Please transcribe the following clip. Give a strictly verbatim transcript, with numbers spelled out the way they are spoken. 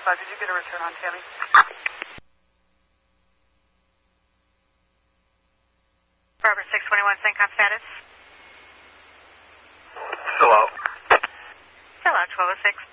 five, did you get a return on Tammy? Barbara six twenty-one, CENTCOM status? Still out. Still out, twelve oh six.